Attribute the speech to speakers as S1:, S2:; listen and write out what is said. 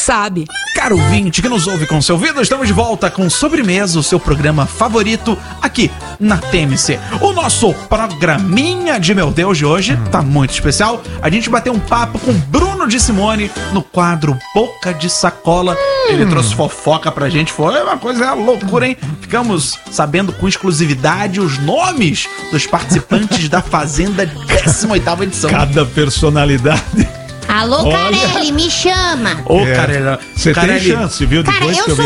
S1: sabe.
S2: Caro ouvinte que nos ouve com seu ouvido, estamos de volta com Sobremesa, o seu programa favorito aqui na TMC. O nosso programinha de Meu Deus de hoje tá muito especial. A gente bateu um papo com Bruno de Simone no quadro Boca de Sacola. Ele trouxe fofoca pra gente, foi uma coisa loucura, hein? Ficamos sabendo com exclusividade os nomes dos participantes da Fazenda 18ª edição.
S3: Cada personalidade.
S4: Alô, Carelli, me chama.
S2: Ô, Carelli,
S3: Você tem chance, viu?
S4: Cara,
S3: Depois
S4: eu
S3: que eu
S4: sou